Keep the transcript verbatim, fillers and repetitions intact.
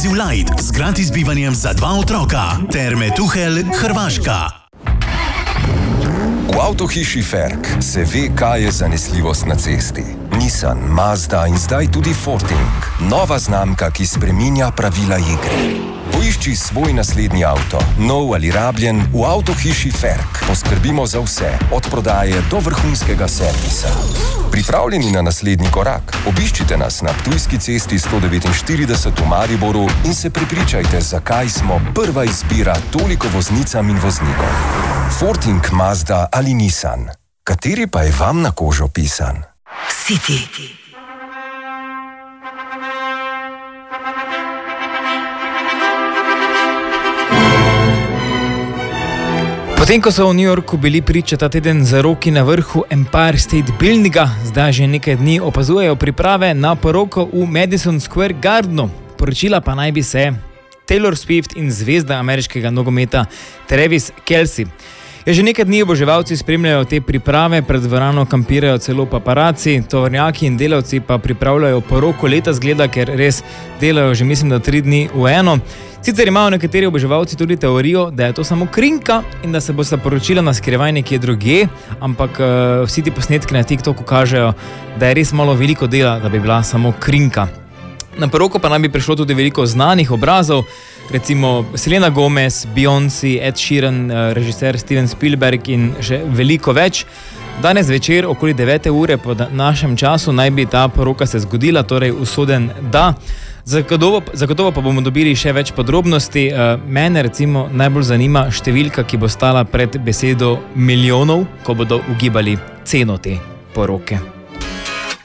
Exclusive Light z gratis bivanjem za dva otroka. Terme Tuhelj, Hrvaška. V avtohiši Ferk se ve, kaj je zanesljivost na cesti. Nissan, Mazda in zdaj tudi Forting. Nova znamka, ki spreminja pravila igre. Poišči svoj naslednji avto, nov ali rabljen, v avtohiši Ferk. Poskrbimo za vse, od prodaje do vrhunskega servisa. Pripravljeni na naslednji korak? Obiščite nas na Ptujski cesti sto devetinštirideset v Mariboru in se prepričajte, zakaj smo prva izbira toliko voznicam in voznikom. Forting, Mazda ali Nissan. Kateri pa je vam na kožo pisan? City. Potem, ko so v New Yorku bili priča ta teden zaroki na vrhu Empire State Buildinga, zdaj že nekaj dni opazujejo priprave na poroko v Madison Square Gardenu. Poročila pa naj bi se Taylor Swift in zvezda ameriškega nogometa Travis Kelce. Je že nekaj dni oboževalci spremljajo te priprave, pred dvorano kampirajo celo paparaci, tovornjaki in delavci pa pripravljajo poroko. Leta zgleda, ker res delajo že mislim, da tri dni v eno. Sicer imajo nekateri oboževalci tudi teorijo, da je to samo krinka in da se bosta poročila na skrivaj nekje drugje, ampak uh, vsi ti posnetki na TikToku kažejo, da je res malo veliko dela, da bi bila samo krinka. Na poroko pa naj bi prišlo tudi veliko znanih obrazov, recimo Selena Gomez, Beyoncé, Ed Sheeran, režiser Steven Spielberg in še veliko več. Danes večer okoli devete ure po našem času naj bi ta poroka se zgodila, torej usoden da. Zagotovo, zagotovo pa bomo dobili še več podrobnosti. Mene recimo najbolj zanima številka, ki bo stala pred besedo milijonov, ko bodo ugibali ceno te poroke.